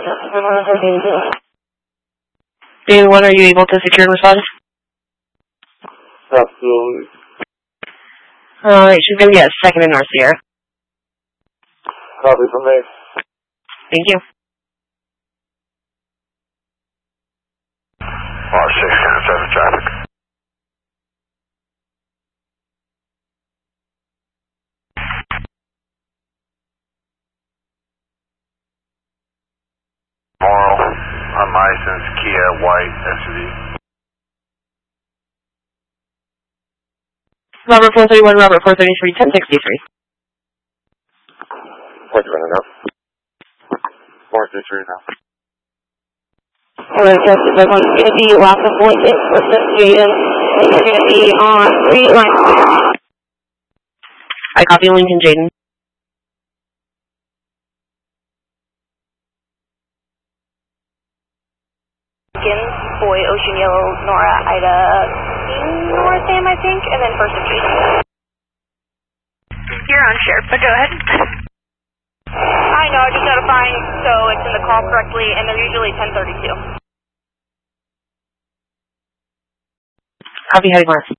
David 1, are you able to secure and respond? Absolutely. Alright, she's going to be at 2nd and North Sierra. Copy from me. Thank you. 607 traffic. Moral, unlicensed Kia white SUV. Robert 431, Robert 433, 1063. 431 now. 433 now. Alright, that's the one's going to be lots of voices for the students. It's going to be on 3 line. I copy Lincoln Jaden. Lincoln, Boy, Ocean Yellow, Nora, Ida, Nora Sam, I think, and then first of Jaden. You're on, Sheriff, but go ahead. I know, just notifying so it's in the call correctly, and they're usually 1032. Copy heading west.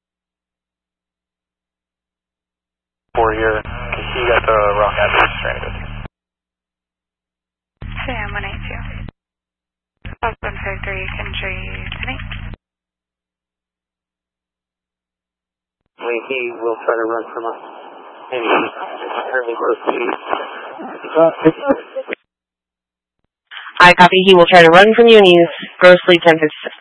4 here, because he got the wrong address stranded. Sam 182. 153, can show you to me. He will try to run from us. And he's fairly close to you. I copy, he will try to run from you and he's grossly 1056.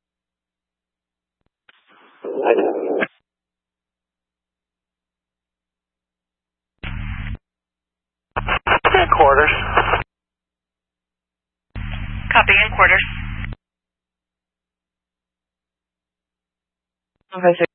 Quarters. Copy in quarters. Okay, so